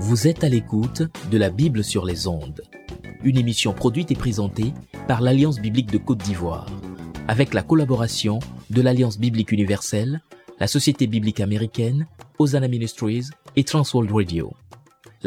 Vous êtes à l'écoute de la Bible sur les ondes, une émission produite et présentée par l'Alliance biblique de Côte d'Ivoire, avec la collaboration de l'Alliance biblique universelle, la Société biblique américaine, Hosanna Ministries et Transworld Radio.